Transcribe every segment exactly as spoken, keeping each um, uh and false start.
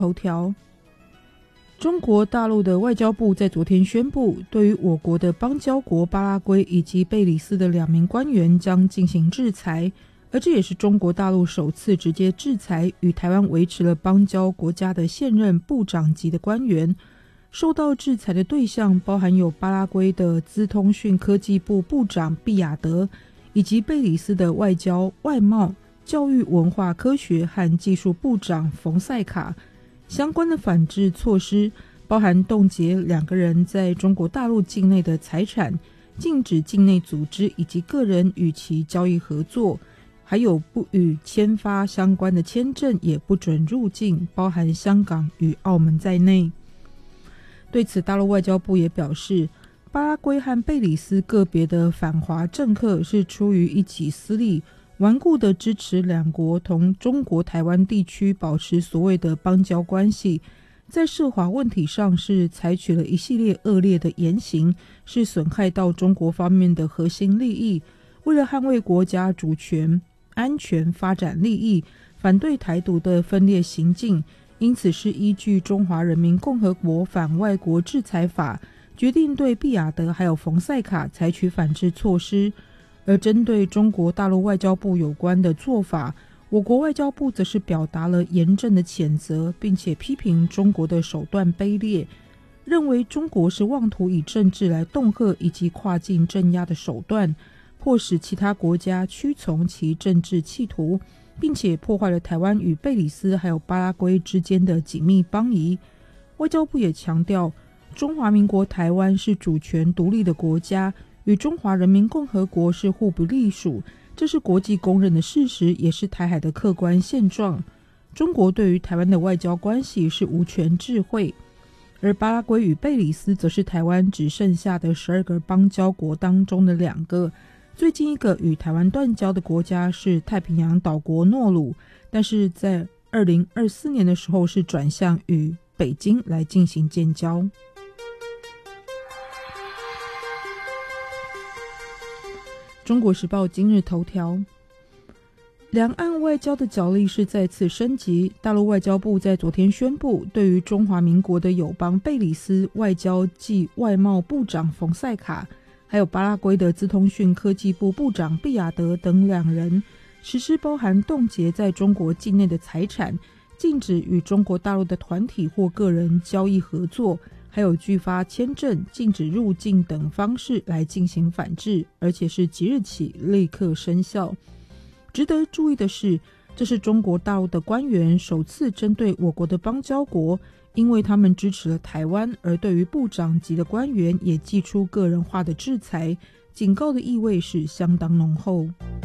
头条：中国大陆的外交部在昨天宣布，对于我国的邦交国巴拉圭以及贝里斯的两名官员将进行制裁，而这也是中国大陆首次直接制裁与台湾维持了邦交国家的现任部长级的官员。受到制裁的对象包含有巴拉圭的资通讯科技部部长毕亚德，以及贝里斯的外交、外贸、教育、文化、科学和技术部长冯塞卡。相关的反制措施包含冻结两个人在中国大陆境内的财产，禁止境内组织以及个人与其交易合作，还有不予签发相关的签证，也不准入境，包含香港与澳门在内。对此，大陆外交部也表示，巴拉圭和贝里斯个别的反华政客是出于一己私利，顽固地支持两国同中国台湾地区保持所谓的邦交关系，在涉华问题上是采取了一系列恶劣的言行，是损害到中国方面的核心利益，为了捍卫国家主权、安全、发展利益，反对台独的分裂行径，因此是依据《中华人民共和国反外国制裁法》，决定对毕亚德还有冯塞卡采取反制措施。而针对中国大陆外交部有关的做法，我国外交部则是表达了严正的谴责，并且批评中国的手段卑劣，认为中国是妄图以政治来恫吓以及跨境镇压的手段，迫使其他国家屈从其政治企图，并且破坏了台湾与贝里斯还有巴拉圭之间的紧密邦谊。外交部也强调，中华民国台湾是主权独立的国家，与中华人民共和国是互不隶属，这是国际公认的事实，也是台海的客观现状。中国对于台湾的外交关系是无权置喙，而巴拉圭与贝里斯则是台湾只剩下的十二个邦交国当中的两个。最近一个与台湾断交的国家是太平洋岛国诺鲁，但是在二零二四年的时候是转向与北京来进行建交。中国时报今日头条：两岸外交的角力是再次升级。大陆外交部在昨天宣布，对于中华民国的友邦贝里斯外交暨外贸部长冯塞卡，还有巴拉圭的资通讯科技部部长毕亚德等两人，实施包含冻结在中国境内的财产，禁止与中国大陆的团体或个人交易合作，还有拒发签证、禁止入境等方式来进行反制，而且是即日起立刻生效。值得注意的是，这是中国大陆的官员首次针对我国的邦交国，因为他们支持了台湾，而对于部长级的官员也祭出个人化的制裁，警告的意味是相当浓厚。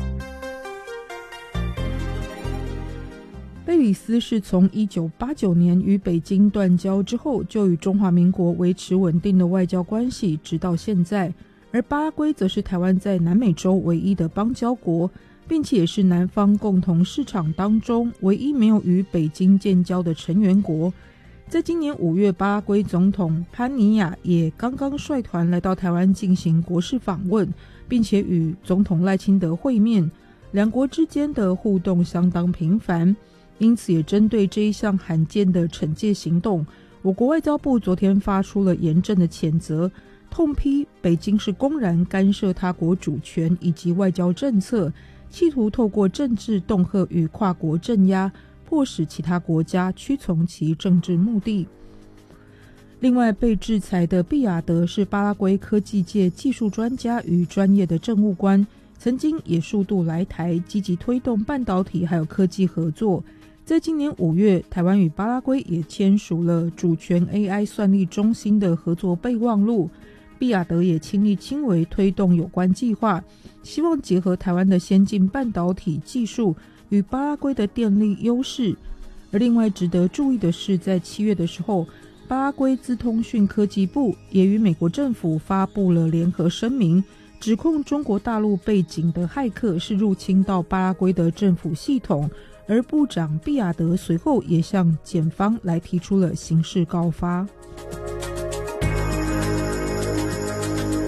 贝里斯是从一九八九年与北京断交之后，就与中华民国维持稳定的外交关系，直到现在。而巴拉圭则是台湾在南美洲唯一的邦交国，并且也是南方共同市场当中唯一没有与北京建交的成员国。在今年五月，巴拉圭总统潘尼亚也刚刚率团来到台湾进行国事访问，并且与总统赖清德会面，两国之间的互动相当频繁。因此也针对这一项罕见的惩戒行动，我国外交部昨天发出了严正的谴责，痛批北京是公然干涉他国主权以及外交政策，企图透过政治恫吓与跨国镇压，迫使其他国家屈从其政治目的。另外，被制裁的毕亚德是巴拉圭科技界技术专家与专业的政务官，曾经也数度来台，积极推动半导体还有科技合作。在今年五月，台湾与巴拉圭也签署了主权 A I 算力中心的合作备忘录，毕亚德也亲力亲为推动有关计划，希望结合台湾的先进半导体技术与巴拉圭的电力优势。而另外值得注意的是，在七月的时候，巴拉圭资通讯科技部也与美国政府发布了联合声明，指控中国大陆背景的骇客是入侵到巴拉圭的政府系统，而部长毕亚德随后也向检方来提出了刑事告发。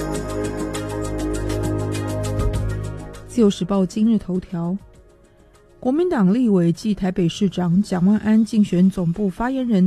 自由时报今日头条： 国民党立委暨台北市长蒋万安竞选总部发言人